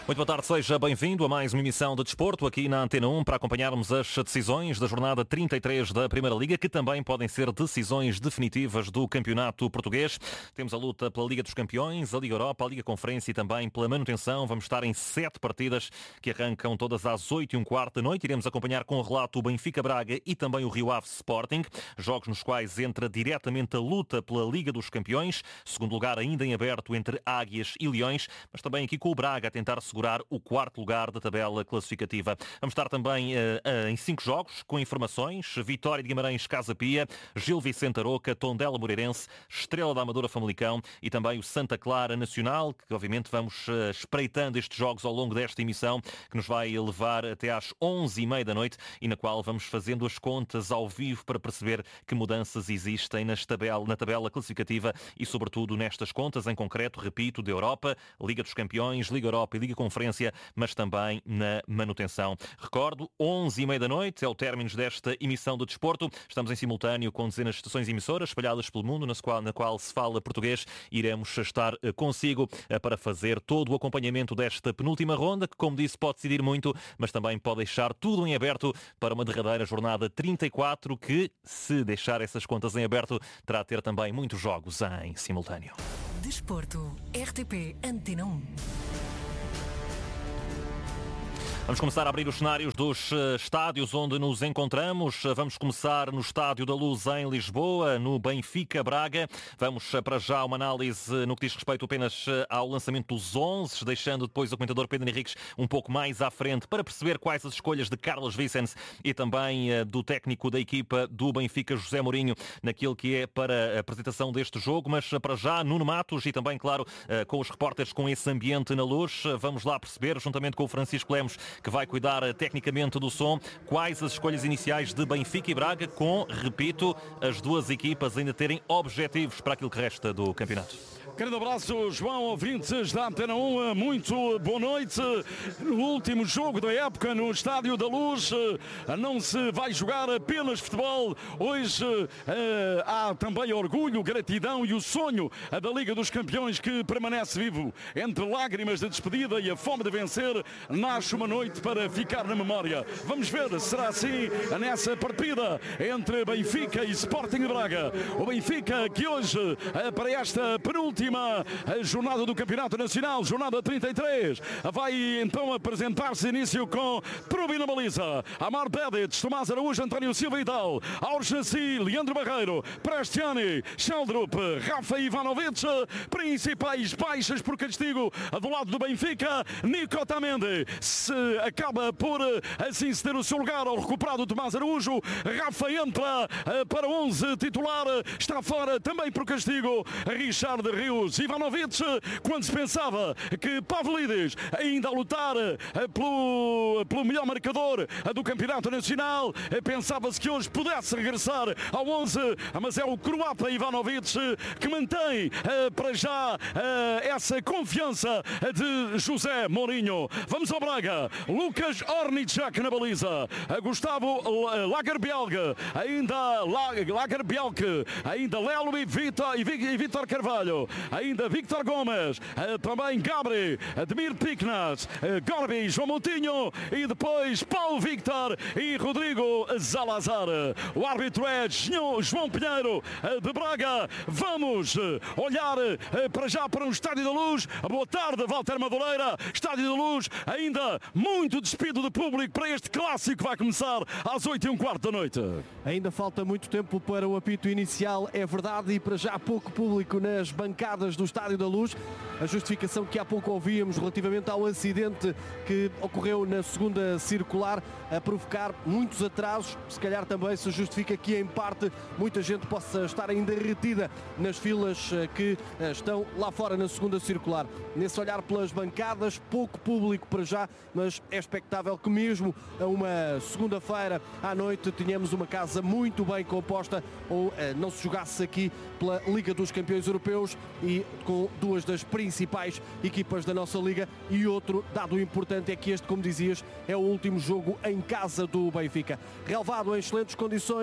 Muito boa tarde, seja bem-vindo a mais uma emissão de Desporto aqui na Antena 1 para acompanharmos as decisões da jornada 33 da Primeira Liga, que também podem ser decisões definitivas do Campeonato Português. Temos a luta pela Liga dos Campeões, a Liga Europa, a Liga Conferência e também pela manutenção. Vamos estar em 7 partidas que arrancam todas às 8h15 da noite. Iremos acompanhar com o relato o Benfica Braga e também o Rio Ave Sporting, jogos nos quais entra diretamente a luta pela Liga dos Campeões, segundo lugar ainda em aberto entre Águias e Leões, mas também aqui com o Braga a tentar segurar o quarto lugar da tabela classificativa. Vamos estar também em 5 jogos com informações: Vitória de Guimarães, Casa Pia, Gil Vicente Aroca, Tondela Moreirense, Estrela da Amadora Famalicão e também o Santa Clara Nacional, que obviamente vamos espreitando estes jogos ao longo desta emissão, que nos vai levar até às 11h30 da noite e na qual vamos fazendo as contas ao vivo para perceber que mudanças existem na tabela classificativa e sobretudo nestas contas, em concreto, repito, da Europa, Liga dos Campeões, Liga Europa e Liga Conferência, mas também na manutenção. Recordo, 11h30 da noite é o término desta emissão de Desporto. Estamos em simultâneo com dezenas de estações emissoras espalhadas pelo mundo, na qual se fala português. Iremos estar consigo para fazer todo o acompanhamento desta penúltima ronda, que, como disse, pode decidir muito, mas também pode deixar tudo em aberto para uma derradeira jornada 34, que, se deixar essas contas em aberto, terá a ter também muitos jogos em simultâneo. Desporto, RTP Antena 1. Vamos começar a abrir os cenários dos estádios onde nos encontramos. Vamos começar no Estádio da Luz em Lisboa, no Benfica Braga. Vamos para já uma análise no que diz respeito apenas ao lançamento dos 11, deixando depois o comentador Pedro Henriques um pouco mais à frente para perceber quais as escolhas de Carlos Vicens e também do técnico da equipa do Benfica, José Mourinho, naquilo que é para a apresentação deste jogo. Mas para já, Nuno Matos e também, claro, com os repórteres com esse ambiente na luz, vamos lá perceber, juntamente com o Francisco Lemos, que vai cuidar tecnicamente do som, quais as escolhas iniciais de Benfica e Braga, com, repito, as duas equipas ainda terem objetivos para aquilo que resta do campeonato. Grande abraço, João, ouvintes da Antena 1, muito boa noite. No último jogo da época no Estádio da Luz, não se vai jogar apenas futebol. Hoje há também orgulho, gratidão e o sonho da Liga dos Campeões, que permanece vivo. Entre lágrimas de despedida e a fome de vencer, nasce uma noite para ficar na memória. Vamos ver, será assim nessa partida entre Benfica e Sporting de Braga. O Benfica que hoje, para esta penúltima jornada do Campeonato Nacional, jornada 33, vai então apresentar-se início com Probi na baliza, Amar Bédit, Tomás Araújo, António Silva e tal, Aurgenci, Leandro Barreiro, Prestiani, Sheldrup, Rafa Ivanovic. Principais baixas por castigo do lado do Benfica: Nico Otamendi se acaba por assim ceder o seu lugar ao recuperado Tomás Araújo. Rafa entra para 11 titular, está fora também por castigo Richard Rios. Ivanovic, quando se pensava que Pavlidis, ainda a lutar pelo melhor marcador do Campeonato Nacional, pensava-se que hoje pudesse regressar ao 11, mas é o croata Ivanovic que mantém para já essa confiança de José Mourinho. Vamos ao Braga. Lucas Ornicek na baliza, Gustavo Lagerbielke, ainda Lelo e Vítor Carvalho, ainda Victor Gomes, também Gabri, Admir Piknas, Gorbi, João Moutinho e depois Paulo Victor e Rodrigo Zalazar. O árbitro é João Pinheiro de Braga. Vamos olhar para já para o Estádio da Luz. Boa tarde, Walter Madureira. Estádio da Luz ainda muito despido de público para este clássico que vai começar às 8h15 da noite. Ainda falta muito tempo para o apito inicial, é verdade, e para já pouco público nas bancadas do Estádio da Luz. A justificação que há pouco ouvíamos relativamente ao acidente que ocorreu na segunda circular, a provocar muitos atrasos. Se calhar também se justifica que, em parte, muita gente possa estar ainda retida nas filas que estão lá fora na segunda circular. Nesse olhar pelas bancadas, pouco público para já, mas é expectável que mesmo a uma segunda-feira à noite tenhamos uma casa muito bem composta, ou não se jogasse aqui pela Liga dos Campeões Europeus e com duas das principais equipas da nossa Liga. E outro dado importante é que este, como dizias, é o último jogo em casa do Benfica. Relevado em excelentes condições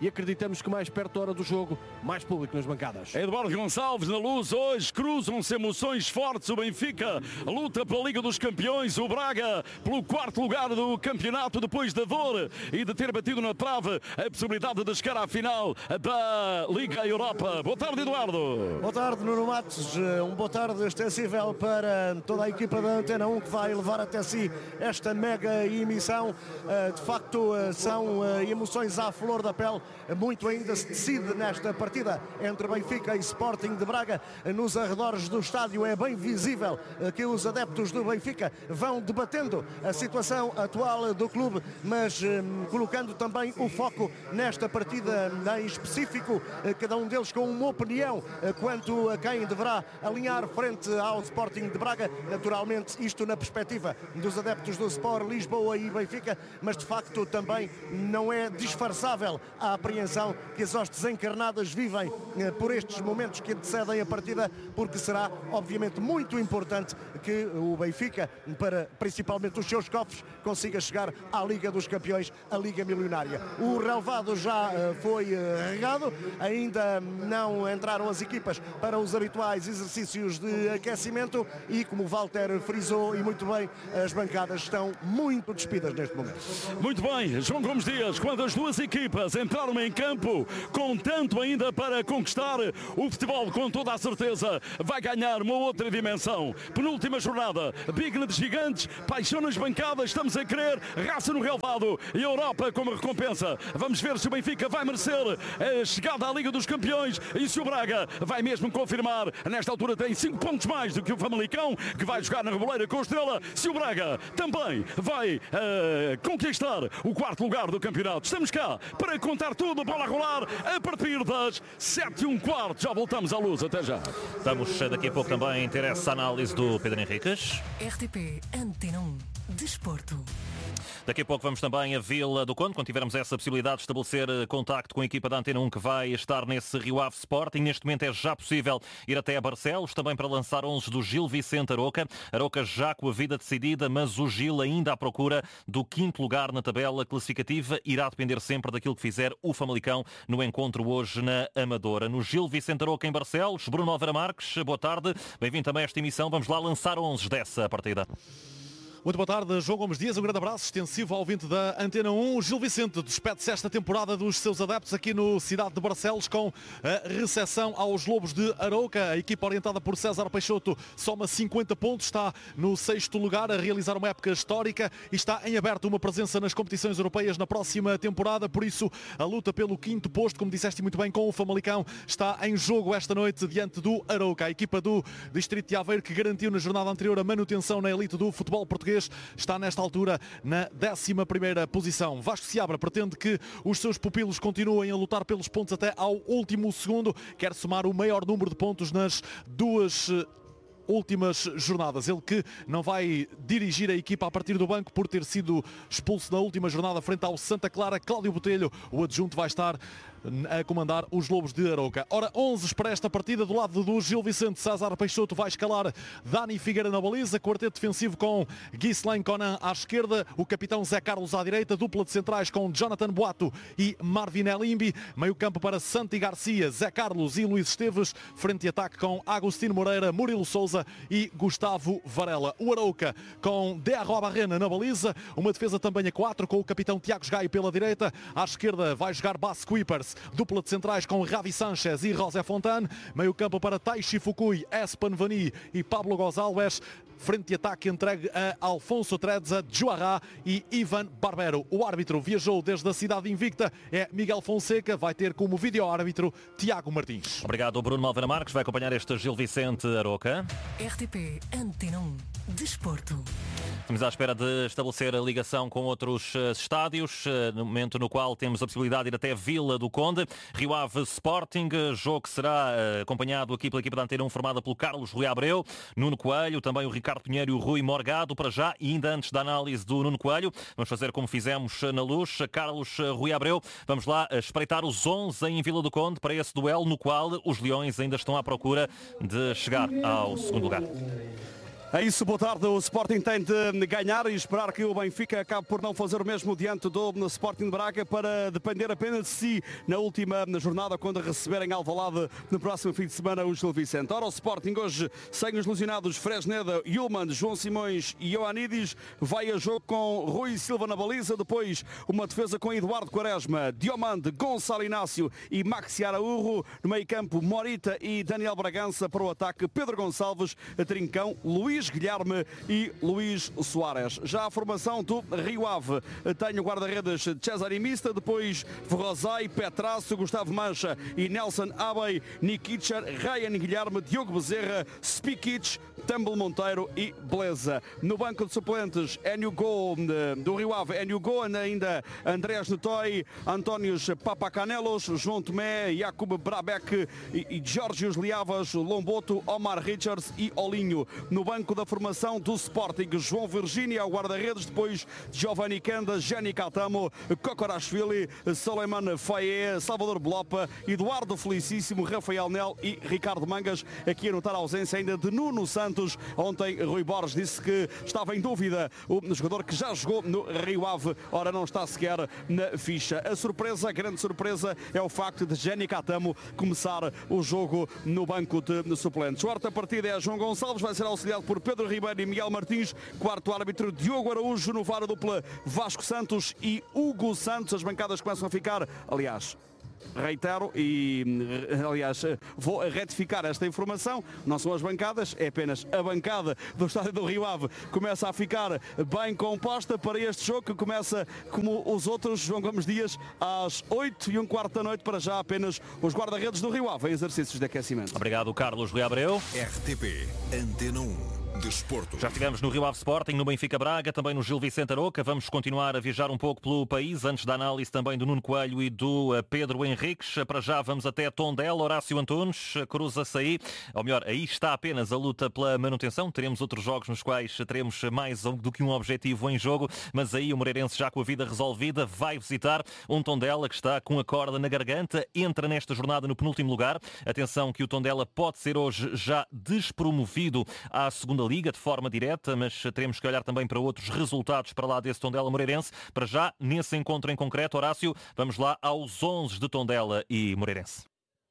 e acreditamos que mais perto da hora do jogo, mais público nas bancadas. Eduardo Gonçalves na Luz. Hoje cruzam-se emoções fortes. O Benfica luta pela Liga dos Campeões, o Braga pelo 4º lugar do campeonato, depois da dor e de ter batido na trave a possibilidade de chegar à final da Liga Europa. Boa tarde, Eduardo. Boa tarde, Nuno Matos. Boa tarde extensível para toda a equipa da Antena 1 que vai levar até si esta mega emissão. De facto, são emoções à flor da pele. Muito ainda se decide nesta partida entre Benfica e Sporting de Braga. Nos arredores do estádio é bem visível que os adeptos do Benfica vão debatendo a situação atual do clube, mas colocando também o foco nesta partida em específico, cada um deles com uma opinião quanto a quem deverá alinhar frente ao Sporting de Braga. Naturalmente isto na perspectiva dos adeptos do Sport Lisboa e Benfica, mas de facto também não é disfarçável a apreensão que as hostes encarnadas vivem por estes momentos que antecedem a partida, porque será obviamente muito importante que o Benfica, para principalmente os seus cofres, consiga chegar à Liga dos Campeões, a Liga Milionária. O relvado já foi regado, ainda não entraram as equipas para os habituais exercícios de aquecimento e, como o Walter frisou e muito bem, as bancadas estão muito despidas neste momento. Muito bem, João Gomes Dias, quando as duas equipas entraram em campo com tanto ainda para conquistar, o futebol com toda a certeza vai ganhar uma outra dimensão. Penúltima jornada, digna de gigantes, paixão nas bancadas, estamos a querer raça no relvado e a Europa como recompensa. Vamos ver se o Benfica vai merecer a chegada à Liga dos Campeões e se o Braga vai mesmo confirmar. Nesta altura tem 5 pontos mais do que o Famalicão, que vai jogar na Reboleira com a Estrela. Se o Braga também vai conquistar o 4º lugar do campeonato. Estamos cá para contar tudo, bola a rolar a partir das 7h15. Já voltamos à Luz, até já. Vamos daqui a pouco também ter essa análise do Pedro Henriques. RTP Antena 1. Desporto. Daqui a pouco vamos também a Vila do Conde, quando tivermos essa possibilidade de estabelecer contacto com a equipa da Antena 1 que vai estar nesse Rio Ave Sporting. Neste momento é já possível ir até a Barcelos, também para lançar 11 do Gil Vicente Aroca. Aroca já com a vida decidida, mas o Gil ainda à procura do 5º lugar na tabela classificativa. Irá depender sempre daquilo que fizer o Famalicão no encontro hoje na Amadora. No Gil Vicente Aroca em Barcelos, Bruno Alveira Marques, boa tarde. Bem-vindo também a esta emissão. Vamos lá lançar 11 dessa partida. Muito boa tarde, João Gomes Dias, um grande abraço extensivo ao ouvinte da Antena 1. Gil Vicente despede-se esta temporada dos seus adeptos aqui no Cidade de Barcelos com a recepção aos Lobos de Arouca. A equipa orientada por César Peixoto soma 50 pontos, está no 6º lugar a realizar uma época histórica e está em aberto uma presença nas competições europeias na próxima temporada. Por isso, a luta pelo 5º posto, como disseste muito bem, com o Famalicão, está em jogo esta noite diante do Arouca. A equipa do Distrito de Aveiro, que garantiu na jornada anterior a manutenção na elite do futebol português, está nesta altura na 11ª posição. Vasco Seabra pretende que os seus pupilos continuem a lutar pelos pontos até ao último segundo. Quer somar o maior número de pontos nas duas últimas jornadas. Ele que não vai dirigir a equipa a partir do banco por ter sido expulso na última jornada frente ao Santa Clara. Cláudio Botelho, o adjunto, vai estar a comandar os Lobos de Arouca. Ora, 11 para esta partida. Do lado do Gil Vicente, César Peixoto vai escalar Dani Figueira na baliza, quarteto defensivo com Ghislain Conan à esquerda, o capitão Zé Carlos à direita, dupla de centrais com Jonathan Boato e Marvin Elimbi, meio campo para Santi Garcia, Zé Carlos e Luís Esteves, frente de ataque com Agostinho Moreira, Murilo Souza e Gustavo Varela. O Arouca com Dearro Barrena na baliza, uma defesa também a 4 com o capitão Tiago Gaio pela direita, à esquerda vai jogar Basque Kuipers, dupla de centrais com Ravi Sanchez e José Fontane, meio campo para Taishi Fukui, Espan Vani e Pablo Gonçalves, frente de ataque entregue a Alfonso Trezza, Juará e Ivan Barbero. O árbitro viajou desde a cidade invicta, é Miguel Fonseca, vai ter como vídeo-árbitro Tiago Martins. Obrigado, Bruno Alveira Marques, vai acompanhar este Gil Vicente Arouca. RTP Antena 1. Desporto. Estamos à espera de estabelecer a ligação com outros estádios, no momento no qual temos a possibilidade de ir até Vila do Conde. Rio Ave Sporting, jogo que será acompanhado aqui pela equipa da Antena 1 formada pelo Carlos Rui Abreu, Nuno Coelho, também o Ricardo Pinheiro e o Rui Morgado. Para já, e ainda antes da análise do Nuno Coelho, vamos fazer como fizemos na Luz. Carlos Rui Abreu, vamos lá espreitar os 11 em Vila do Conde para esse duelo no qual os Leões ainda estão à procura de chegar ao segundo lugar. É isso, boa tarde. O Sporting tem de ganhar e esperar que o Benfica acabe por não fazer o mesmo diante do Sporting de Braga, para depender apenas de si na última jornada, quando receberem Alvalade no próximo fim de semana o Gil Vicente. Ora, o Sporting hoje sem os lesionados Fresneda, Yulman, João Simões e Ioannidis, vai a jogo com Rui Silva na baliza, depois uma defesa com Eduardo Quaresma, Diomande, Gonçalo Inácio e Maxi Araújo, no meio campo Morita e Daniel Bragança, para o ataque Pedro Gonçalves, Trincão, Luís Guilherme e Luís Soares. Já a formação do Rio Ave tem o guarda-redes Cesare Mista, depois Verrosai, Petrasso, Gustavo Mancha e Nelson Abey, Nikicher, Ryan Guilherme, Diogo Bezerra, Spikic, Tumble Monteiro e Beleza. No banco de suplentes, Enio Go do Rio Ave, Enio Go, ainda Andrés Netoi, Antónios Papacanelos, João Tomé, Jakub Brabec e Georgios Liavas, Lomboto, Omar Richards e Olinho. No banco da formação do Sporting, João Virgínia, guarda-redes, depois Giovanni Kenda, Jenny Catamo, Kokorashvili, Soleiman Faye, Salvador Blopa, Eduardo Felicíssimo, Rafael Nel e Ricardo Mangas. Aqui a notar a ausência ainda de Nuno Santos. Ontem Rui Borges disse que estava em dúvida o jogador que já jogou no Rio Ave, ora não está sequer na ficha. A surpresa, a grande surpresa, é o facto de Jenny Catamo começar o jogo no banco de suplentes. O quarta partida é João Gonçalves, vai ser auxiliado por Pedro Ribeiro e Miguel Martins. Quarto árbitro Diogo Araújo, no VAR a dupla Vasco Santos e Hugo Santos. As bancadas começam a ficar, aliás, reitero e, aliás, vou retificar esta informação, não são as bancadas, é apenas a bancada do estádio do Rio Ave. Começa a ficar bem composta para este jogo, que começa como os outros, João Gomes Dias, às 8h15 da noite. Para já apenas os guarda-redes do Rio Ave em exercícios de aquecimento. Obrigado, Carlos Rui Abreu. RTP Antena 1. Desporto. Já estivemos no Rio Ave Sporting, no Benfica Braga, também no Gil Vicente Aroca. Vamos continuar a viajar um pouco pelo país, antes da análise também do Nuno Coelho e do Pedro Henriques. Para já vamos até Tondela. Horácio Antunes cruza-se aí, ou melhor, aí está apenas a luta pela manutenção. Teremos outros jogos nos quais teremos mais do que um objetivo em jogo, mas aí o Moreirense, já com a vida resolvida, vai visitar um Tondela que está com a corda na garganta, entra nesta jornada no penúltimo lugar. Atenção que o Tondela pode ser hoje já despromovido à segunda Liga de forma direta, mas teremos que olhar também para outros resultados para lá desse Tondela Moreirense. Para já, nesse encontro em concreto, Horácio, vamos lá aos 11 de Tondela e Moreirense.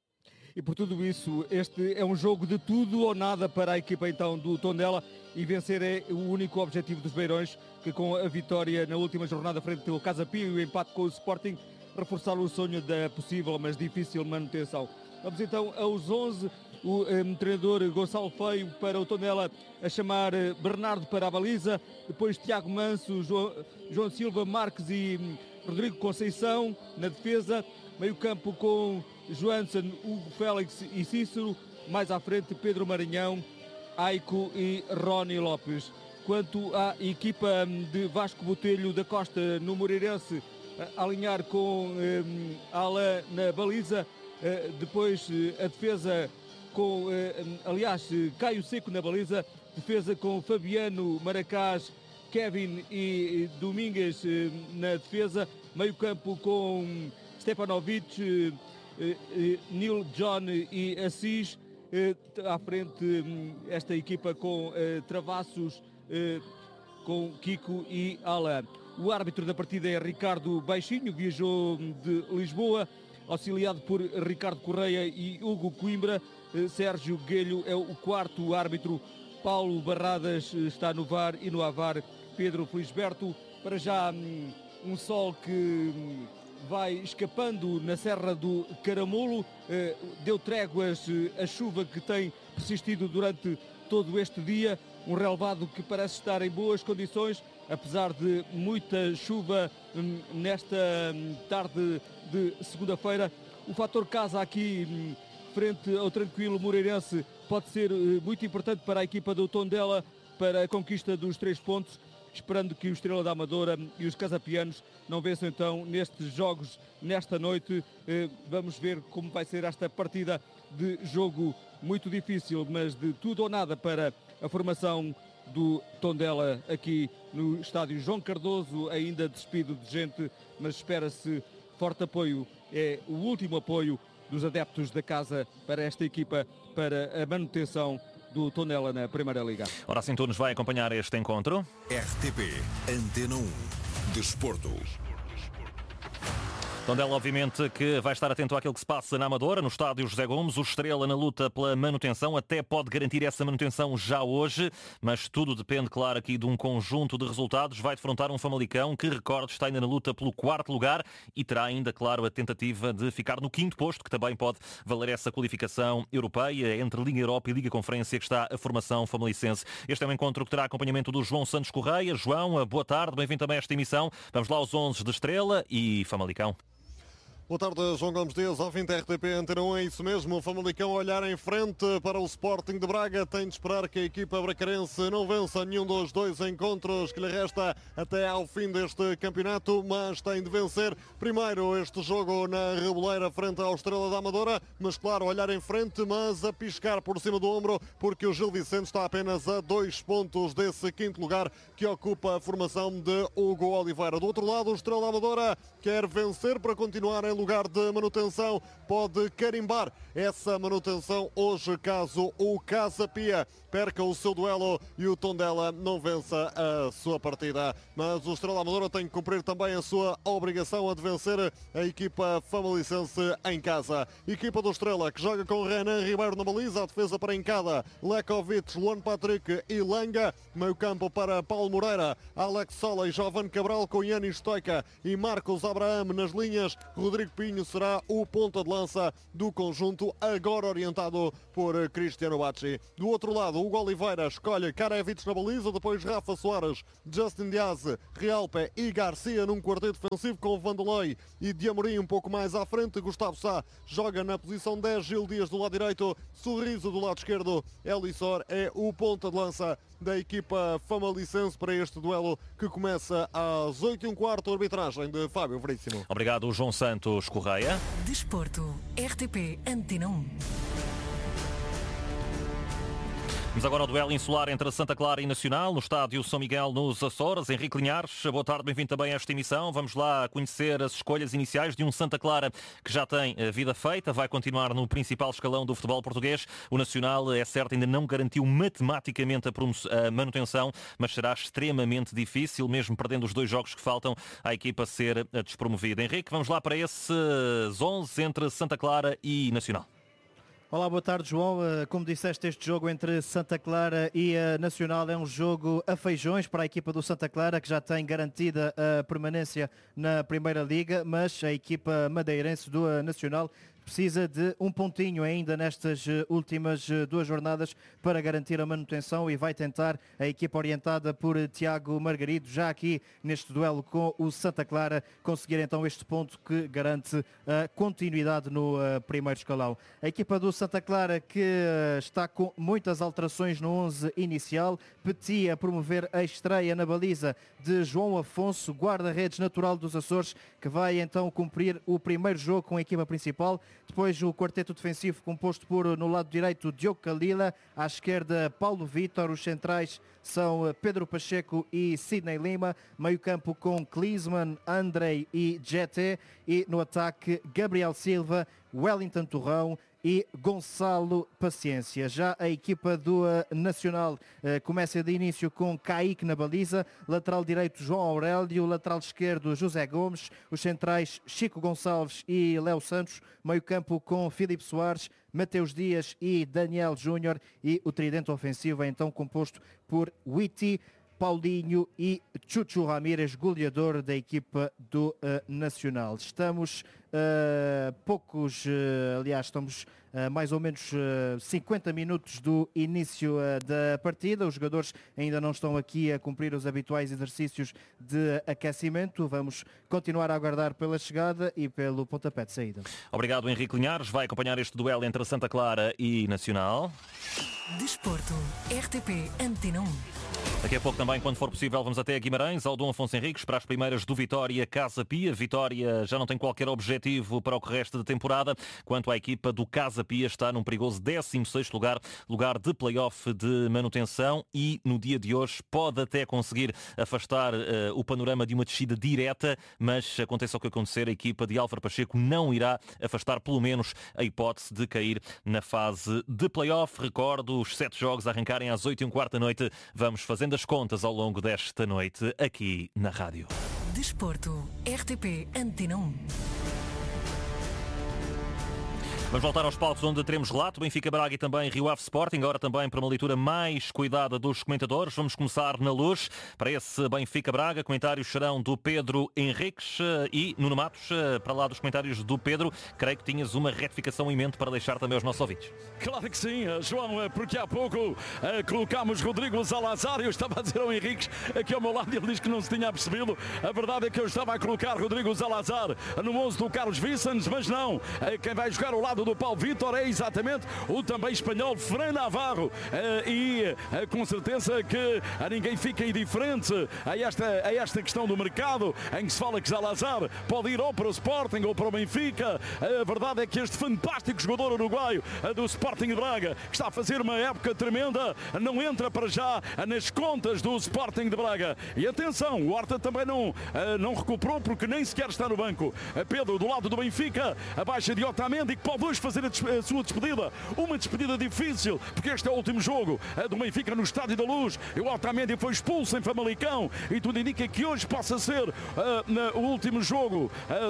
E por tudo isso, este é um jogo de tudo ou nada para a equipa então do Tondela, e vencer é o único objetivo dos Beirões, que com a vitória na última jornada frente ao Casa Pia e o empate com o Sporting, reforçar o sonho da possível, mas difícil manutenção. Vamos então aos 11. O treinador Gonçalo Feio para o Tondela a chamar Bernardo para a baliza, depois Tiago Manso, João Silva, Marques e Rodrigo Conceição na defesa, meio campo com Johansson, Hugo Félix e Cícero, mais à frente Pedro Maranhão, Aico e Rony Lopes. Quanto à equipa de Vasco Botelho da Costa no Moreirense, a alinhar com Alain na baliza, depois a defesa com, aliás, Caio Seco na baliza, defesa com Fabiano, Maracás, Kevin e Domingues na defesa, meio campo com Stepanovic, Neil John e Assis, à frente esta equipa com Travassos, com Kiko e Alain. O árbitro da partida é Ricardo Baixinho, viajou de Lisboa, auxiliado por Ricardo Correia e Hugo Coimbra. Sérgio Guelho é o quarto árbitro. Paulo Barradas está no VAR e no AVAR Pedro Felisberto. Para já um sol que vai escapando na Serra do Caramulo, deu tréguas a chuva que tem persistido durante todo este dia, um relevado que parece estar em boas condições, apesar de muita chuva nesta tarde de segunda-feira. O fator casa aqui frente ao tranquilo Moreirense pode ser muito importante para a equipa do Tondela para a conquista dos 3 pontos, esperando que o Estrela da Amadora e os casapianos não vençam então nestes jogos nesta noite. Vamos ver como vai ser esta partida de jogo muito difícil, mas de tudo ou nada para a formação do Tondela aqui no estádio João Cardoso, ainda despido de gente, mas espera-se forte apoio. É o último apoio dos adeptos da casa para esta equipa, para a manutenção do Tondela na Primeira Liga. Ora, assim tu nos vai acompanhar este encontro. RTP Antena 1 Desporto. Tondela, obviamente, que vai estar atento àquilo que se passa na Amadora, no estádio José Gomes. O Estrela na luta pela manutenção, até pode garantir essa manutenção já hoje, mas tudo depende, claro, aqui de um conjunto de resultados. Vai defrontar um Famalicão que, recorde, está ainda na luta pelo 4º lugar e terá ainda, claro, a tentativa de ficar no 5º posto, que também pode valer essa qualificação europeia entre Liga Europa e Liga Conferência, que está a formação famalicense. Este é um encontro que terá acompanhamento do João Santos Correia. João, boa tarde, bem-vindo também a esta emissão. Vamos lá aos 11 de Estrela e Famalicão. Boa tarde, João Gomes Dias, ao fim da RTP Antena 1, é isso mesmo, o Famalicão a olhar em frente para o Sporting de Braga, tem de esperar que a equipa bracarense não vença nenhum dos 2 encontros que lhe resta até ao fim deste campeonato, mas tem de vencer primeiro este jogo na Reboleira frente ao Estrela da Amadora, mas claro, olhar em frente, mas a piscar por cima do ombro, porque o Gil Vicente está apenas a 2 pontos desse 5º lugar que ocupa a formação de Hugo Oliveira. Do outro lado, o Estrela da Amadora quer vencer para continuar em lugar de manutenção, pode carimbar essa manutenção hoje caso o Casa Pia perca o seu duelo e o Tondela não vença a sua partida. Mas o Estrela Amadora tem que cumprir também a sua obrigação de vencer a equipa famalicense em casa. Equipa do Estrela que joga com Renan Ribeiro na baliza, a defesa para Encada, Lekovic, Luan Patrick e Langa, meio campo para Paulo Moreira, Alex Sola e Jovan Cabral com Yanis Stoica e Marcos Abraham nas linhas. Rodrigo Pinho será o ponta de lança do conjunto, agora orientado por Cristiano Bacci. Do outro lado, Hugo Oliveira escolhe Karevic na baliza, depois Rafa Soares, Justin Diaz, Rialpe e Garcia num quarteto defensivo com Vanderlei e Diamorim um pouco mais à frente. Gustavo Sá joga na posição 10, Gil Dias do lado direito, Sorriso do lado esquerdo. Elissor é o ponta de lança da equipa famalicense para este duelo que começa às 8h15, arbitragem de Fábio Veríssimo. Obrigado, João Santos Correia. Desporto, RTP Antena 1. Vamos agora ao duelo insular entre Santa Clara e Nacional, no estádio São Miguel, nos Açores. Henrique Linhares, boa tarde, bem-vindo também a esta emissão. Vamos lá conhecer as escolhas iniciais de um Santa Clara que já tem a vida feita, vai continuar no principal escalão do futebol português. O Nacional, é certo, ainda não garantiu matematicamente a manutenção, mas será extremamente difícil, mesmo perdendo os 2 jogos que faltam, a equipa ser despromovida. Henrique, vamos lá para esses 11 entre Santa Clara e Nacional. Olá, boa tarde, João. Como disseste, este jogo entre Santa Clara e a Nacional é um jogo a feijões para a equipa do Santa Clara, que já tem garantida a permanência na Primeira Liga, mas a equipa madeirense do Nacional precisa de um pontinho ainda nestas últimas 2 jornadas para garantir a manutenção e vai tentar a equipa orientada por Tiago Margarido, já aqui neste duelo com o Santa Clara, conseguir então este ponto que garante a continuidade no primeiro escalão. A equipa do Santa Clara que está com muitas alterações no 11 inicial, Petit a promover a estreia na baliza de João Afonso, guarda-redes natural dos Açores, que vai então cumprir o primeiro jogo com a equipa principal. Depois o quarteto defensivo composto por, no lado direito, Diogo Kalila, à esquerda Paulo Vítor, os centrais são Pedro Pacheco e Sidney Lima, meio campo com Klinsmann, Andrei e Jeté, e no ataque Gabriel Silva, Wellington Torrão e Gonçalo Paciência. Já a equipa do Nacional começa de início com Kaique na baliza, lateral direito João Aurélio, lateral esquerdo José Gomes, os centrais Chico Gonçalves e Léo Santos, meio campo com Filipe Soares, Mateus Dias e Daniel Júnior, e o tridente ofensivo é então composto por Witty, Paulinho e Chuchu Ramírez, goleador da equipa do Nacional. Estamos estamos mais ou menos 50 minutos do início da partida. Os jogadores ainda não estão aqui a cumprir os habituais exercícios de aquecimento. Vamos continuar a aguardar pela chegada e pelo pontapé de saída. Obrigado, Henrique Linhares. Vai acompanhar este duelo entre Santa Clara e Nacional. Desporto, RTP Antena 1. Daqui a pouco também, quando for possível, vamos até a Guimarães, ao Dom Afonso Henriques, para as primeiras do Vitória Casa Pia. Vitória já não tem qualquer objetivo objetivo para o que resta de temporada. Quanto à equipa do Casa Pia, está num perigoso 16º lugar de play-off de manutenção e no dia de hoje pode até conseguir afastar o panorama de uma descida direta, mas aconteça o que acontecer, a equipa de Álvaro Pacheco não irá afastar pelo menos a hipótese de cair na fase de play-off. Recordo, os 7 jogos a arrancarem às 8h15 da noite. Vamos fazendo as contas ao longo desta noite aqui na rádio. Desporto, RTP Antena 1. Vamos voltar aos palcos onde teremos relato. Benfica, Braga e também Rio Ave Sporting. Agora também para uma leitura mais cuidada dos comentadores. Vamos começar na Luz. Para esse Benfica-Braga, comentários serão do Pedro Henriques e Nuno Matos. Para lá dos comentários do Pedro, creio que tinhas uma retificação em mente para deixar também aos nossos ouvintes. Claro que sim, João, porque há pouco colocámos Rodrigo Salazar e eu estava a dizer ao Henriques aqui ao meu lado e ele diz que não se tinha percebido. A verdade é que eu estava a colocar Rodrigo Salazar no 11 do Carlos Vicens, mas não. Quem vai jogar ao lado do Paulo Vítor é exatamente o também espanhol Fran Navarro e com certeza que a ninguém fica indiferente a esta questão do mercado em que se fala que Salazar pode ir ou para o Sporting ou para o Benfica. A verdade é que este fantástico jogador uruguaio do Sporting de Braga, que está a fazer uma época tremenda, não entra para já nas contas do Sporting de Braga. E atenção, o Horta também não recuperou porque nem sequer está no banco. Pedro, do lado do Benfica, a baixa de Otamendi, que pode hoje fazer a sua despedida, uma despedida difícil, porque este é o último jogo do Benfica no Estádio da Luz. E o Otamendi foi expulso em Famalicão e tudo indica que hoje possa ser o último jogo.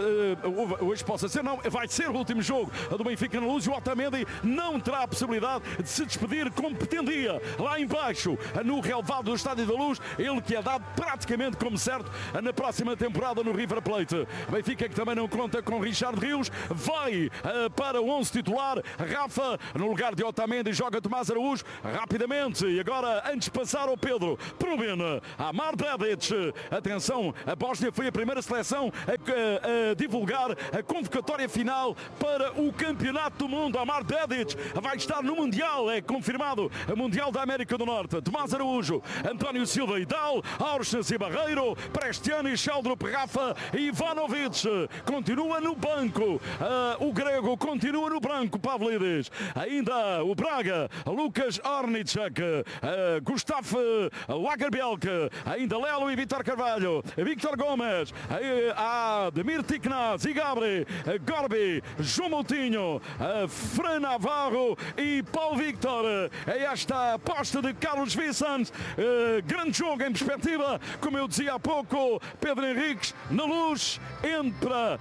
Hoje possa ser, não, vai ser o último jogo do Benfica na Luz e o Otamendi não terá a possibilidade de se despedir como pretendia lá embaixo no relvado do Estádio da Luz, ele que é dado praticamente como certo na próxima temporada no River Plate. Benfica que também não conta com Richard Rios, vai para o 11 titular. Rafa no lugar de Otamendi, joga Tomás Araújo rapidamente e agora antes de passar ao Pedro Prubena, Amar Dedic. Atenção, a Bósnia foi a primeira seleção a divulgar a convocatória final para o Campeonato do Mundo. Amar Dedic vai estar no Mundial, é confirmado, o Mundial da América do Norte. Tomás Araújo, António Silva e Dal, Aursnes e Barreiro, Prestiani, Sheldrup, Rafa e Ivanovic continua no banco. O grego continua no branco, Pavlidis. Ainda o Braga, Lucas Ornicek, Gustav Lagerbielke, ainda Lelo e Vítor Carvalho, Víctor Gomes, Ademir Tiknaz e Gabri, Gorbi, João Moutinho, Fran Navarro e Paulo Victor. É esta aposta de Carlos Vicens. Grande jogo em perspectiva, como eu dizia há pouco. Pedro Henriques na Luz entra.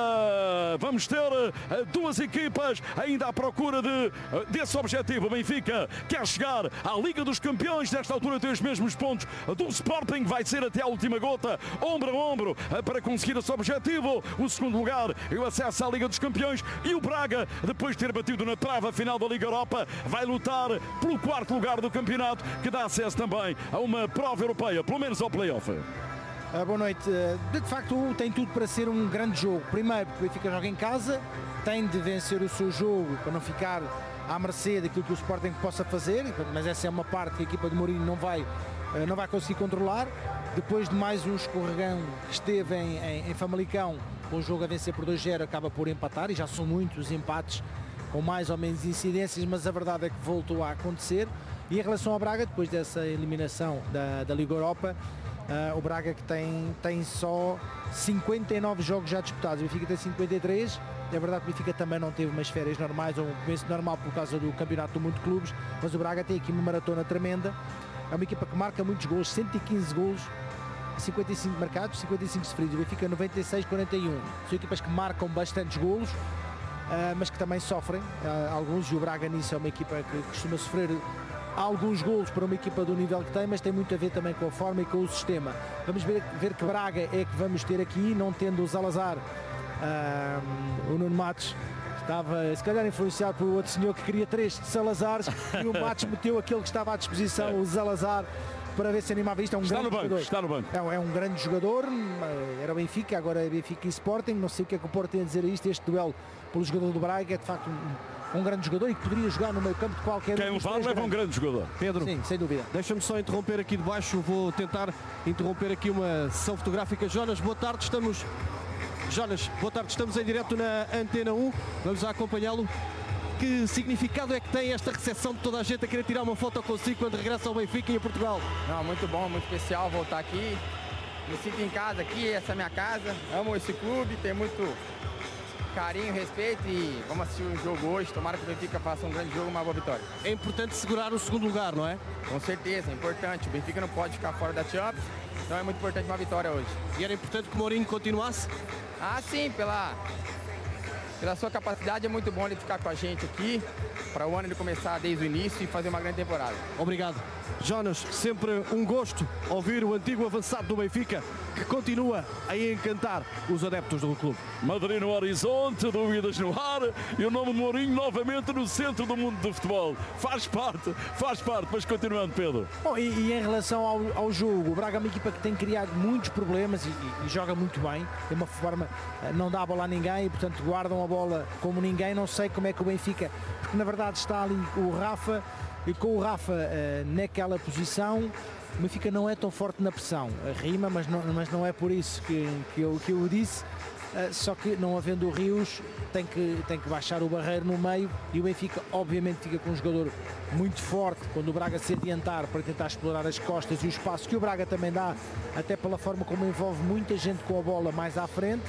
Vamos ter duas equipas ainda à procura desse objetivo. O Benfica quer chegar à Liga dos Campeões, nesta altura tem os mesmos pontos do Sporting, vai ser até a última gota, ombro a ombro, para conseguir esse objetivo. O segundo lugar e o acesso à Liga dos Campeões, e o Braga, depois de ter batido na trave a final da Liga Europa, vai lutar pelo 4º lugar do campeonato, que dá acesso também a uma prova europeia, pelo menos ao play-off. Boa noite. De facto tem tudo para ser um grande jogo. Primeiro, o Benfica joga em casa, tem de vencer o seu jogo para não ficar à mercê daquilo que o Sporting possa fazer, mas essa é uma parte que a equipa de Mourinho não vai conseguir controlar. Depois de mais um escorregão que esteve em Famalicão, com o jogo a vencer por 2-0, acaba por empatar, e já são muitos empates com mais ou menos incidências, mas a verdade é que voltou a acontecer. E em relação ao Braga, depois dessa eliminação da Liga Europa, o Braga que tem só 59 jogos já disputados, o Benfica tem 53. É verdade que o Benfica também não teve umas férias normais ou um começo normal por causa do Campeonato do Mundo de Clubes, mas o Braga tem aqui uma maratona tremenda. É uma equipa que marca muitos gols, 115 gols, 55 marcados, 55 sofridos. O Benfica 96-41. São equipas que marcam bastantes golos, mas que também sofrem alguns, e o Braga nisso é uma equipa que costuma sofrer alguns golos para uma equipa do nível que tem, mas tem muito a ver também com a forma e com o sistema. Vamos ver que Braga é que vamos ter aqui, não tendo o Salazar. O Nuno Matos estava se calhar influenciado por outro senhor que queria 3 Salazares e o Matos meteu aquele que estava à disposição, o Salazar, para ver se animava isto. É um grande jogador. Está no banco. É um grande jogador, era o Benfica, agora é Benfica e Sporting. Não sei o que é que o Porto tem a dizer a isto. Este duelo pelo jogador do Braga é de facto um grande jogador e que poderia jogar no meio campo de qualquer. Quem o fala leva um grande jogador. Pedro, sim, sem dúvida. Deixa-me só interromper aqui de baixo, vou tentar interromper aqui uma sessão fotográfica. Jonas, boa tarde, estamos Jonas, boa tarde, estamos em direto na Antena 1, vamos a acompanhá-lo. Que significado é que tem esta recepção de toda a gente a querer tirar uma foto consigo quando regressa ao Benfica e a Portugal? Não, muito bom, muito especial voltar aqui. Me sinto em casa aqui, essa é a minha casa. Amo esse clube, tem muito carinho, respeito e vamos assistir um jogo hoje. Tomara que o Benfica faça um grande jogo, uma boa vitória. É importante segurar o segundo lugar, não é? Com certeza, é importante. O Benfica não pode ficar fora da Champions, então é muito importante uma vitória hoje. E era importante que o Mourinho continuasse? Ah, sim, pela sua capacidade é muito bom ele ficar com a gente aqui, para o ano ele começar desde o início e fazer uma grande temporada. Obrigado. Jonas, sempre um gosto ouvir o antigo avançado do Benfica, que continua a encantar os adeptos do clube. Madrid no horizonte, dúvidas no ar e o nome de Mourinho novamente no centro do mundo do futebol. Faz parte, mas continuando, Pedro. Bom, e em relação ao jogo, o Braga é uma equipa que tem criado muitos problemas e joga muito bem, tem uma forma, não dá a bola a ninguém e portanto guardam a bola como ninguém. Não sei como é que o Benfica, porque na verdade está ali o Rafa, e com o Rafa naquela posição, o Benfica não é tão forte na pressão. Rima, mas não é por isso que eu disse. Só que não havendo o Rios, tem que baixar o Barreiro no meio e o Benfica obviamente fica com um jogador muito forte quando o Braga se adiantar para tentar explorar as costas e o espaço que o Braga também dá, até pela forma como envolve muita gente com a bola mais à frente.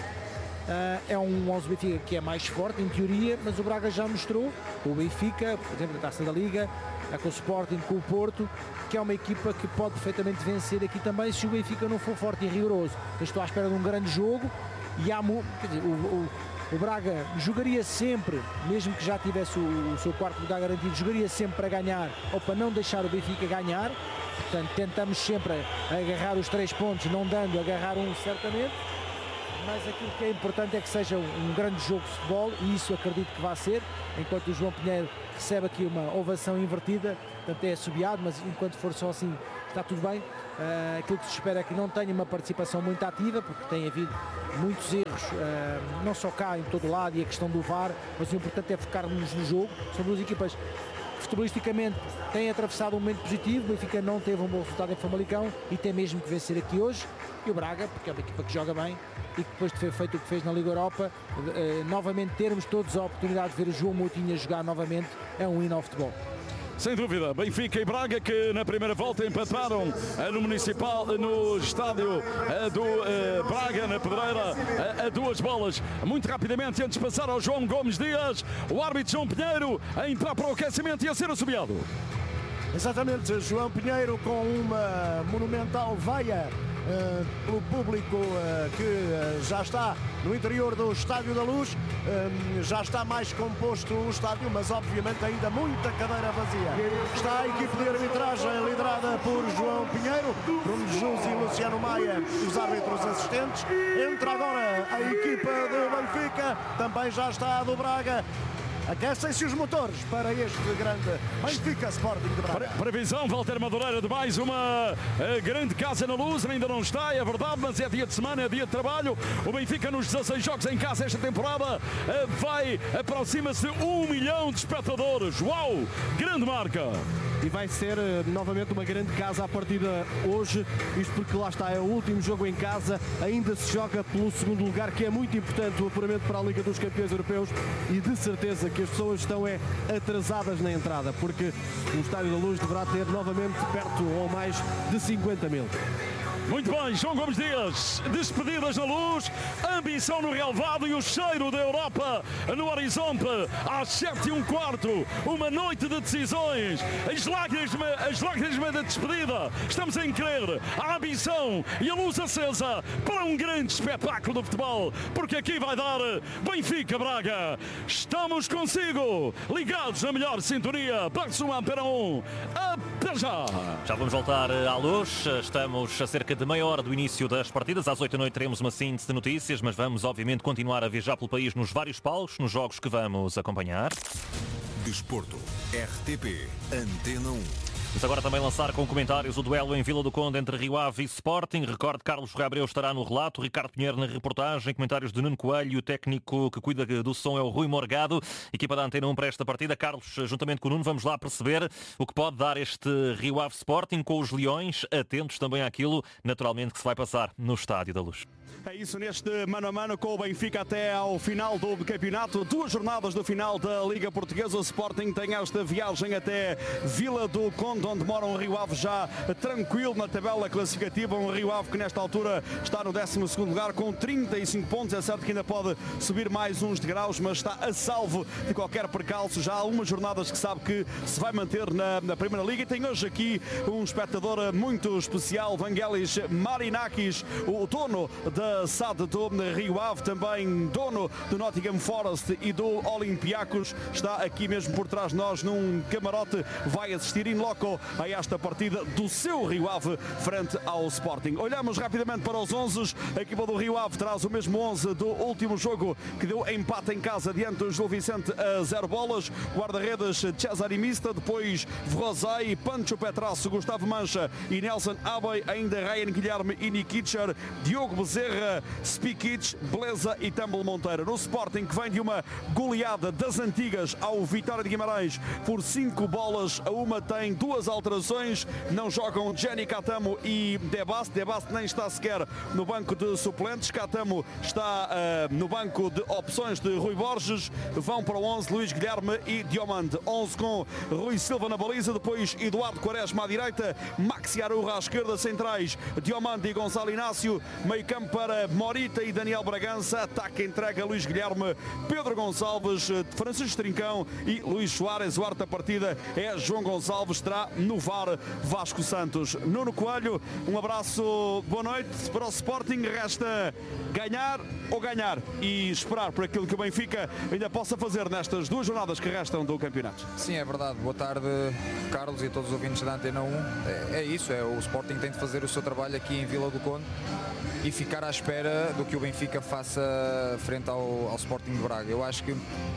É um 11 Benfica que é mais forte em teoria, mas o Braga já mostrou, o Benfica, por exemplo, na Taça da Liga, com o Sporting, com o Porto, que é uma equipa que pode perfeitamente vencer aqui também se o Benfica não for forte e rigoroso. Eu estou à espera de um grande jogo e quer dizer, o Braga jogaria sempre, mesmo que já tivesse o seu quarto lugar garantido, jogaria sempre para ganhar ou para não deixar o Benfica ganhar. Portanto, tentamos sempre agarrar os 3 pontos, não dando, agarrar um certamente. Mas aquilo que é importante é que seja um grande jogo de futebol e isso acredito que vai ser, enquanto o João Pinheiro recebe aqui uma ovação invertida, portanto é assobiado, mas enquanto for só assim está tudo bem. Aquilo que se espera é que não tenha uma participação muito ativa, porque tem havido muitos erros, não só cá, em todo lado, e a questão do VAR, mas o importante é focarmos no jogo. São duas equipas que futebolisticamente têm atravessado um momento positivo. O Benfica não teve um bom resultado em Famalicão e tem mesmo que vencer aqui hoje. E o Braga, porque é uma equipa que joga bem e que depois de ter feito o que fez na Liga Europa, novamente termos todos a oportunidade de ver o João Moutinho a jogar novamente, é um hino ao futebol. Sem dúvida, Benfica e Braga que na primeira volta empataram no Municipal, no estádio do Braga, na Pedreira, a 2 bolas. Muito rapidamente, antes de passar ao João Gomes Dias, o árbitro João Pinheiro a entrar para o aquecimento e a ser assobiado. Exatamente, João Pinheiro com uma monumental vaia pelo público que já está no interior do Estádio da Luz. Já está mais composto o estádio, mas obviamente ainda muita cadeira vazia. Está a equipe de arbitragem liderada por João Pinheiro, Bruno Jus e Luciano Maia, os árbitros assistentes. Entra agora a equipa do Benfica, também já está a do Braga. Aquecem-se os motores para este grande Benfica Sporting de Braga. Previsão, Walter Madureira, de mais uma grande casa na Luz. Ainda não está, é verdade, mas é dia de semana, é dia de trabalho. O Benfica nos 16 jogos em casa esta temporada aproxima-se 1 milhão de espectadores. Uau, grande marca! E vai ser novamente uma grande casa a partir de hoje, isto porque lá está, é o último jogo em casa, ainda se joga pelo segundo lugar, que é muito importante, o apuramento para a Liga dos Campeões Europeus, e de certeza que as pessoas estão atrasadas na entrada, porque o Estádio da Luz deverá ter novamente perto ou mais de 50 mil. Muito bem, João Gomes Dias, despedidas na Luz, ambição no relevado e o cheiro da Europa no horizonte. Às 7h15, uma noite de decisões, as lágrimas da despedida. Estamos em crer a ambição e a luz acesa para um grande espetáculo de futebol, porque aqui vai dar Benfica Braga. Estamos consigo, ligados na melhor sintonia, para o Antena 1. Até já! Já vamos voltar à Luz, estamos a cerca de meia hora do início das partidas. Às 8 da noite teremos uma síntese de notícias, mas vamos obviamente continuar a viajar pelo país nos vários palcos, nos jogos que vamos acompanhar. Desporto, RTP, Antena 1. Vamos agora também lançar com comentários o duelo em Vila do Conde entre Rio Ave e Sporting. Recorde, Carlos Ferreira estará no relato, Ricardo Pinheiro na reportagem, comentários de Nuno Coelho, o técnico que cuida do som é o Rui Morgado, equipa da Antena 1 para esta partida. Carlos, juntamente com o Nuno, vamos lá perceber o que pode dar este Rio Ave Sporting com os Leões, atentos também àquilo, naturalmente, que se vai passar no Estádio da Luz. É isso, neste mano a mano com o Benfica até ao final do campeonato. 2 jornadas do final da Liga Portuguesa. O Sporting tem esta viagem até Vila do Conde, onde mora um Rio Ave já tranquilo na tabela classificativa. Um Rio Ave que nesta altura está no 12º lugar com 35 pontos. É certo que ainda pode subir mais uns degraus, mas está a salvo de qualquer percalço. Já há algumas jornadas que sabe que se vai manter na Primeira Liga. E tem hoje aqui um espectador muito especial, Vangelis Marinakis, o dono da SAD do Rio Ave, também dono do Nottingham Forest e do Olympiacos, está aqui mesmo por trás de nós num camarote, vai assistir in loco a esta partida do seu Rio Ave frente ao Sporting. Olhamos rapidamente para os 11. A equipa do Rio Ave traz o mesmo 11 do último jogo que deu empate em casa diante do Gil Vicente a 0 bolas. Guarda-redes Cesare Mista, depois Vrozai, Pancho Petrasso, Gustavo Mancha e Nelson Abbey, ainda Ryan Guilherme e Nikitcher, Diogo Bezerra, Spikic, Beleza e Tambel Monteiro. No Sporting, que vem de uma goleada das antigas ao Vitória de Guimarães por 5 bolas a 1, tem 2 alterações. Não jogam Jenny Catamo e Debast. Debast nem está sequer no banco de suplentes. Catamo está no banco de opções de Rui Borges. Vão para o 11 Luís Guilherme e Diomande. 11 com Rui Silva na baliza, depois Eduardo Quaresma à direita, Maxi Arurra à esquerda, centrais Diomande e Gonçalo Inácio, meio campo para Morita e Daniel Bragança, ataque entrega Luís Guilherme, Pedro Gonçalves, Francisco Trincão e Luís Soares. O arte da partida é João Gonçalves, terá no VAR Vasco Santos. Nuno Coelho, um abraço, boa noite para o Sporting. Resta ganhar ou ganhar e esperar por aquilo que o Benfica ainda possa fazer nestas 2 jornadas que restam do campeonato. Sim, é verdade. Boa tarde, Carlos e todos os ouvintes da Antena 1. É isso, o Sporting tem de fazer o seu trabalho aqui em Vila do Conde e ficar à espera do que o Benfica faça frente ao Sporting de Braga. Eu acho que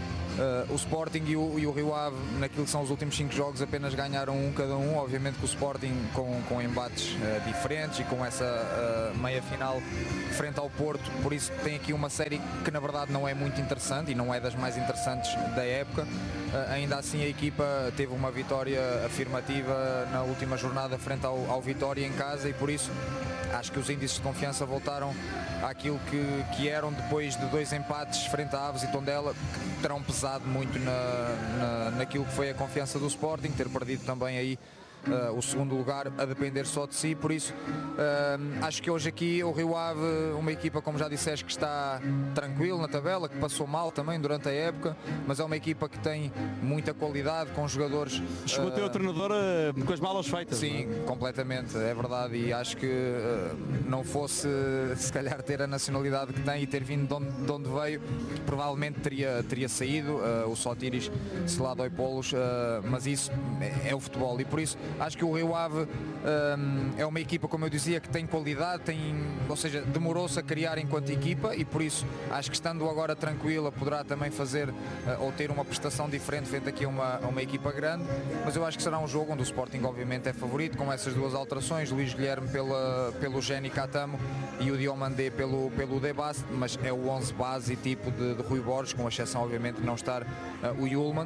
o Sporting e o Rio Ave, naquilo que são os últimos 5 jogos, apenas ganharam cada um. Obviamente que o Sporting com embates diferentes e com essa meia final frente ao Porto, por isso tem aqui uma série que na verdade não é muito interessante e não é das mais interessantes da época. Ainda assim a equipa teve uma vitória afirmativa na última jornada frente ao Vitória em casa e por isso acho que os índices de confiança voltaram àquilo que eram depois de 2 empates frente a Aves e Tondela, que terão pesado muito naquilo que foi a confiança do Sporting, ter perdido também aí o 2º lugar a depender só de si. Por isso acho que hoje aqui o Rio Ave, uma equipa, como já disseste, que está tranquilo na tabela, que passou mal também durante a época, mas é uma equipa que tem muita qualidade, com jogadores. Chegou a ter o treinador com as malas feitas. Sim, não é? Completamente, é verdade, e acho que não fosse se calhar ter a nacionalidade que tem e ter vindo de onde veio, provavelmente teria saído. O Sotiris Selado Polos, mas isso é o futebol e por isso acho que o Rio Ave é uma equipa, como eu dizia, que tem qualidade, ou seja, demorou-se a criar enquanto equipa e por isso acho que estando agora tranquila poderá também fazer ou ter uma prestação diferente frente aqui a uma equipa grande, mas eu acho que será um jogo onde o Sporting obviamente é favorito, com essas 2 alterações, Luís Guilherme pelo Jenny Catamo e o Diomandé pelo Debast, mas é o 11 base e tipo de Rui Borges, com exceção obviamente de não estar o Yulman,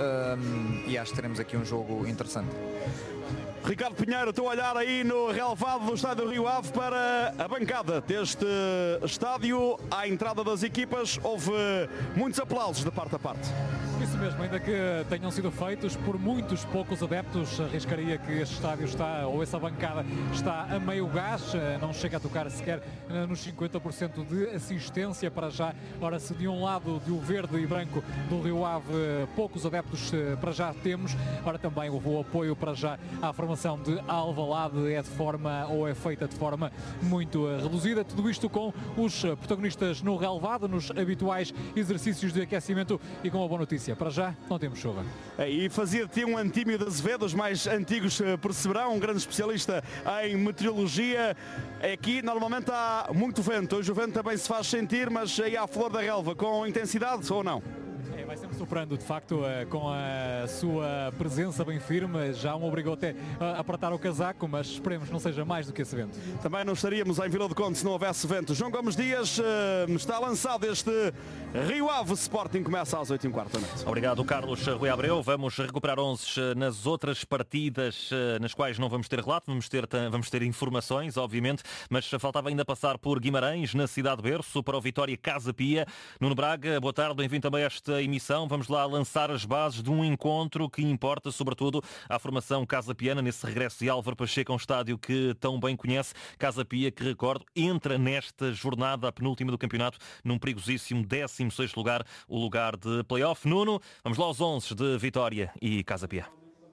e acho que teremos aqui um jogo interessante. Ricardo Pinheiro, estou a olhar aí no relevado do estádio do Rio Ave para a bancada deste estádio. À entrada das equipas houve muitos aplausos de parte a parte. Isso mesmo, ainda que tenham sido feitos por muitos poucos adeptos, arriscaria que este estádio está, ou essa bancada está a meio gás, não chega a tocar sequer nos 50% de assistência para já. Ora, se de um lado do verde e branco do Rio Ave poucos adeptos para já temos, ora também o apoio para já à formação de Alvalade é feita de forma muito reduzida. Tudo isto com os protagonistas no relevado, nos habituais exercícios de aquecimento e com a boa notícia. Para já não temos chuva. E fazia de ti um Antímio de Azevedo, os mais antigos perceberão, um grande especialista em meteorologia. Aqui normalmente há muito vento, hoje o vento também se faz sentir, mas aí à flor da relva, com intensidade ou não? Vai sempre Soprando, de facto, com a sua presença bem firme, já o obrigou até a apertar o casaco, mas esperemos não seja mais do que esse vento. Também não estaríamos em Vila do Conde se não houvesse vento. João Gomes Dias, está lançado este Rio Ave. Sporting começa às 8h15 da noite. Obrigado, Carlos Rui Abreu. Vamos recuperar 11 nas outras partidas nas quais não vamos ter relato, vamos ter informações, obviamente, mas faltava ainda passar por Guimarães, na cidade de Berço, para o Vitória Casa Pia. Nuno Braga, boa tarde, bem-vindo também a esta emissão. Vamos lá lançar as bases de um encontro que importa, sobretudo, à formação Casa Piana, nesse regresso de Álvaro Pacheco a um estádio que tão bem conhece. Casa Pia, que, recordo, entra nesta jornada, a penúltima do campeonato, num perigosíssimo 16º lugar, o lugar de play-off. Nuno, vamos lá aos 11 de Vitória e Casa Pia.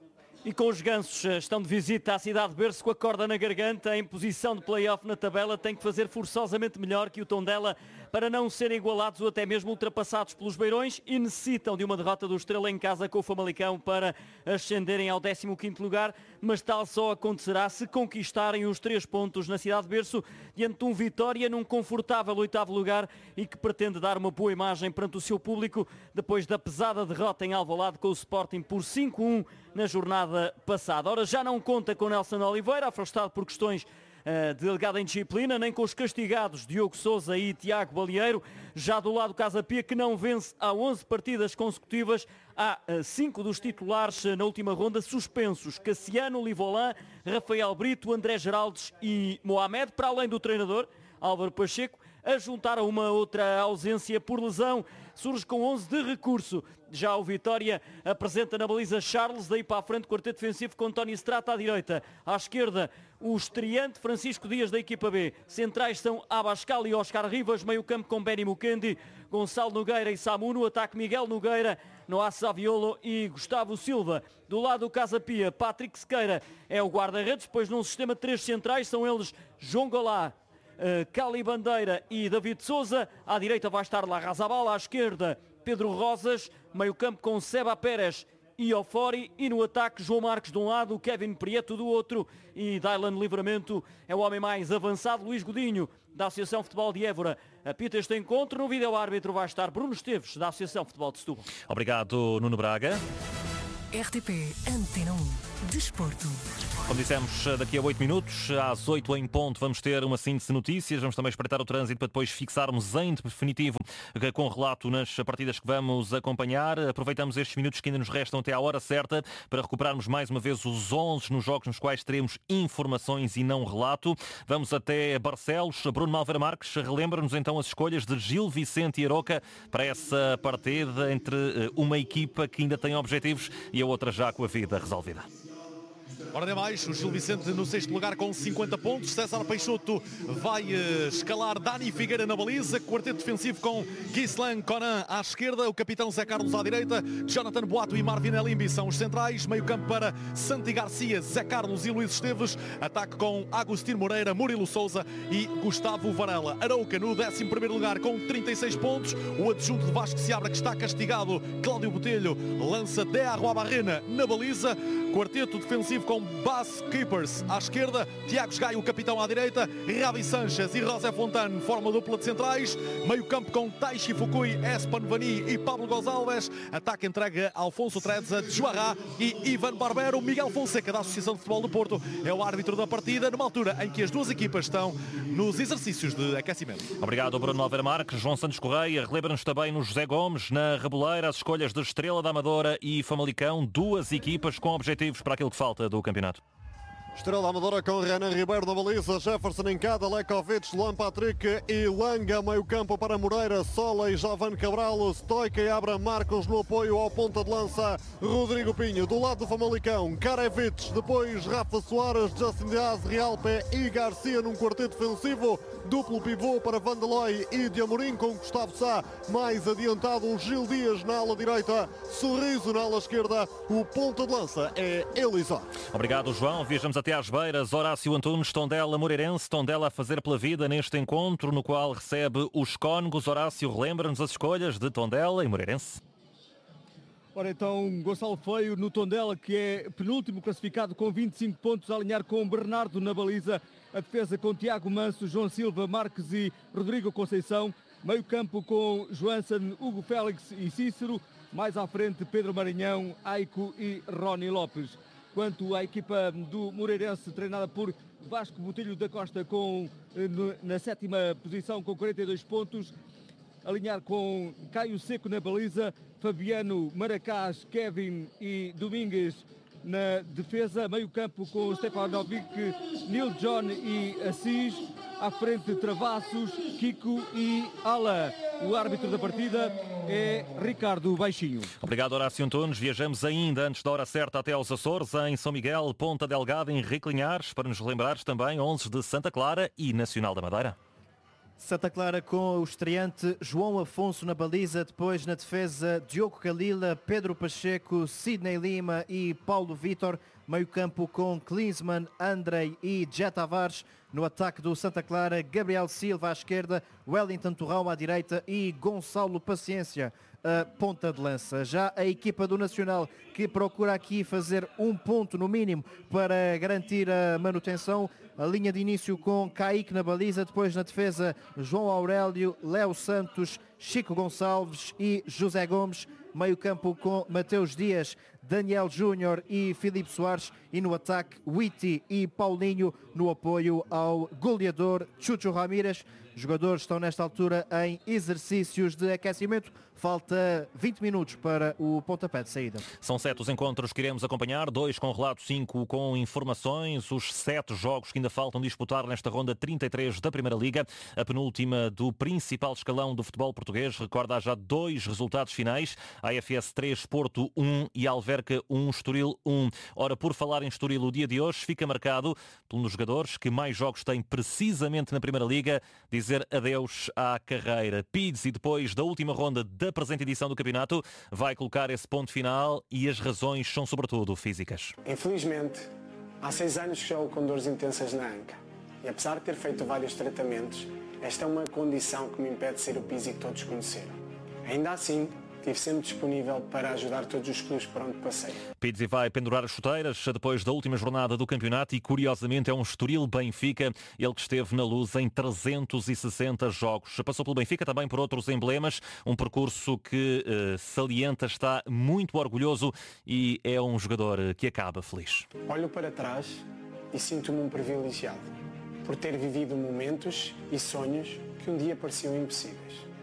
E com os gansos estão de visita à cidade de Berço com a corda na garganta, em posição de play-off na tabela, tem que fazer forçosamente melhor que o Tondela para não serem igualados ou até mesmo ultrapassados pelos beirões e necessitam de uma derrota do Estrela em casa com o Famalicão para ascenderem ao 15º lugar, mas tal só acontecerá se conquistarem os 3 pontos na cidade de Berço diante de um Vitória num confortável 8º lugar e que pretende dar uma boa imagem perante o seu público depois da pesada derrota em Alvalade com o Sporting por 5-1 na jornada passada. Ora, já não conta com Nelson Oliveira, afastado por questões de delegado em disciplina, nem com os castigados Diogo Sousa e Tiago Balieiro. Já do lado Casa Pia, que não vence há 11 partidas consecutivas, há 5 dos titulares na última ronda suspensos: Cassiano, Livolan, Rafael Brito, André Geraldes e Mohamed, para além do treinador Álvaro Pacheco, a juntar a uma outra ausência por lesão. Surge com 11 de recurso. Já o Vitória apresenta na baliza Charles, daí para a frente quarteto defensivo com António Strata à direita. À esquerda, o estreante Francisco Dias da equipa B. Centrais são Abascal e Oscar Rivas, meio campo com Benny Mukendi, Gonçalo Nogueira e Samu. No ataque, Miguel Nogueira, Noah Saviolo e Gustavo Silva. Do lado do Casa Pia, Patrick Sequeira é o guarda-redes, depois num sistema de 3 centrais são eles João Golá, Cali Bandeira e David Souza. À direita vai estar Larrazabal, à esquerda Pedro Rosas, meio campo com Seba Pérez e Ofori, e no ataque João Marcos de um lado, Kevin Prieto do outro e Dylan Livramento é o homem mais avançado. Luís Godinho da Associação Futebol de Évora apita este encontro. No vídeo-árbitro vai estar Bruno Esteves da Associação Futebol de Setúbal. Obrigado, Nuno Braga. RTP Antena 1 Desporto. Como dissemos, daqui a 8 minutos, às 8 em ponto, vamos ter uma síntese de notícias. Vamos também espreitar o trânsito para depois fixarmos em definitivo com relato nas partidas que vamos acompanhar. Aproveitamos estes minutos que ainda nos restam até à hora certa para recuperarmos mais uma vez os 11 nos jogos nos quais teremos informações e não relato. Vamos até Barcelos. Bruno Malveira Marques, relembra-nos então as escolhas de Gil Vicente e Aroca para essa partida entre uma equipa que ainda tem objetivos e a outra já com a vida resolvida. Ora demais, o Gil Vicente no 6º lugar com 50 pontos. César Peixoto vai escalar Dani Figueira na baliza. Quarteto defensivo com Gislan Conan à esquerda. O capitão Zé Carlos à direita. Jonathan Boato e Marvin Elimbi são os centrais. Meio campo para Santi Garcia, Zé Carlos e Luís Esteves. Ataque com Agostinho Moreira, Murilo Souza e Gustavo Varela. Arouca no 11º lugar com 36 pontos. O adjunto de Vasco Seabra, que está castigado, Cláudio Botelho, lança De Arroa Barrena na baliza. Quarteto defensivo com Bas Keepers à esquerda, Tiago Gaio, o capitão à direita, Ravi Sanchez e José Fontane formam dupla de centrais. Meio campo com Taishi Fukui, Espan Vani e Pablo Gonçalves. Ataque entrega a Alfonso Treza, Juará e Ivan Barbero. Miguel Fonseca da Associação de Futebol do Porto é o árbitro da partida, numa altura em que as duas equipas estão nos exercícios de aquecimento. Obrigado, Bruno Malveira Marques. João Santos Correia, relembra-nos também no José Gomes, na Reboleira, as escolhas de Estrela da Amadora e Famalicão, duas equipas com objetivos para aquilo que falta do campeonato. Estrela Amadora com Renan Ribeiro na baliza, Jefferson em cada, Lekovic, Luan Patrick e Langa, meio campo para Moreira, Sola e Jovan Cabral, Stoica e Abra Marcos no apoio ao ponta de lança, Rodrigo Pinho. Do lado do Famalicão, Karevic, depois Rafa Soares, Justin Dias, Realpe e Garcia num quarteto defensivo, duplo pivô para Vandeloy e de Amorim com Gustavo Sá, mais adiantado o Gil Dias na ala direita, Sorriso na ala esquerda, o ponta de lança é Elisa. Obrigado, João. Viajamos até às Beiras. Horácio Antunes, Tondela Moreirense. Tondela a fazer pela vida neste encontro no qual recebe os Cónegos. Horácio, relembra-nos as escolhas de Tondela e Moreirense. Ora então, Gonçalo Feio no Tondela, que é penúltimo classificado com 25 pontos, a alinhar com Bernardo na baliza. A defesa com Tiago Manso, João Silva, Marques e Rodrigo Conceição. Meio campo com Joansen, Hugo Félix e Cícero. Mais à frente, Pedro Maranhão, Aico e Rony Lopes. Quanto à equipa do Moreirense, treinada por Vasco Botelho da Costa, na 7ª posição com 42 pontos, alinhar com Caio Seco na baliza, Fabiano, Maracás, Kevin e Domingues na defesa, meio campo com Stepanovic, Neil John e Assis, à frente Travassos, Kiko e Ala. O árbitro da partida é Ricardo Baixinho. Obrigado, Horácio Antunes. Viajamos ainda antes da hora certa até aos Açores, em São Miguel, Ponta Delgada, Henrique Linhares, para nos lembrares também 11 de Santa Clara e Nacional da Madeira. Santa Clara com o estreante João Afonso na baliza, depois na defesa Diogo Calila, Pedro Pacheco, Sidney Lima e Paulo Vitor, meio campo com Klinsmann, Andrei e Jet Tavares, no ataque do Santa Clara, Gabriel Silva à esquerda, Wellington Torrão à direita e Gonçalo Paciência a ponta de lança. Já a equipa do Nacional, que procura aqui fazer um ponto no mínimo para garantir a manutenção. A linha de início com Kaique na baliza, depois na defesa João Aurélio, Léo Santos, Chico Gonçalves e José Gomes. Meio campo com Mateus Dias, Daniel Júnior e Filipe Soares. E no ataque, Witty e Paulinho, no apoio ao goleador Chucho Ramírez. Os jogadores estão nesta altura em exercícios de aquecimento. Falta 20 minutos para o pontapé de saída. São 7 os encontros que iremos acompanhar, 2 com relato, 5 com informações. Os 7 jogos que ainda faltam disputar nesta ronda 33 da Primeira Liga, a penúltima do principal escalão do futebol português. Recorda, há já 2 resultados finais: AFS 3, Porto 1 e Alverca 1, Estoril 1. Ora, por falar em Estoril, o dia de hoje fica marcado pelos jogadores que mais jogos têm precisamente na Primeira Liga, dizer adeus à carreira. Pizzi, depois da última ronda da presente edição do campeonato, vai colocar esse ponto final e as razões são sobretudo físicas. Infelizmente, há 6 anos que jogo com dores intensas na anca e apesar de ter feito vários tratamentos, esta é uma condição que me impede de ser o Pizzi que todos conheceram. Ainda assim, estive sempre disponível para ajudar todos os clubes por onde passei. Pizzi vai pendurar as chuteiras depois da última jornada do campeonato e, curiosamente, é um Estoril Benfica, ele que esteve na luz em 360 jogos. Passou pelo Benfica, também por outros emblemas, um percurso que salienta, está muito orgulhoso e é um jogador que acaba feliz. Olho para trás e sinto-me um privilegiado por ter vivido momentos e sonhos que um dia pareciam impossíveis.